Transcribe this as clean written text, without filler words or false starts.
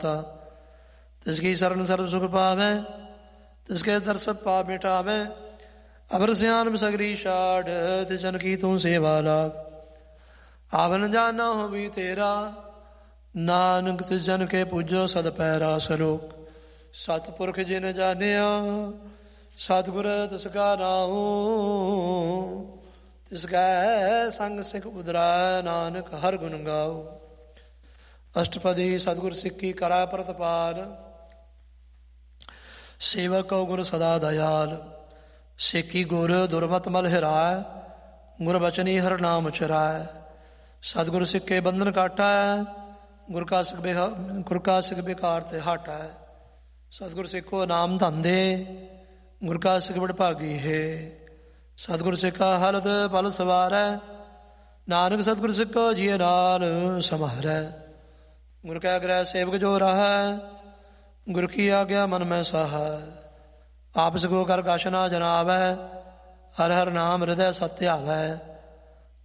तिसकी शरण सर्व सुख पावै, तिसके दर्श पाप मिटावै। अबर सियान सगरी छाड़, तिस जन की तू सेवा लाग। आवन जाना हो भी तेरा, नानक तिस जन के पूजो सद पैरा सलोक। सतपुरख जिन जानिया, सतगुर तिसका नाऊ। तिसका संग सिख उदराय, नानक हर गुण गाओ। अष्टपदी सतगुर सिक्की करा प्रतपाल, सेवक को गुर सदा दयाल। सिक्की गुर दुर्मत मल हिराय, गुर बचनी हर नाम चराय। सतगुर सिक्के बंधन काटा है, गुर का सिख बेकार ते हाटा है। सतगुर सिक्को नाम धन दे, गुर का सिख बड़ भागी है। सतगुर सिक्का हलत पल सवारै, नानक सतगुर सिक्को जिये नाल समारै। गुर कै ग्रह सेवक जो रहा, गुर की आज्ञा मन में सहा। आपस को कर कछ ना जनावै, हर हर नाम हृदय सत्य आवै।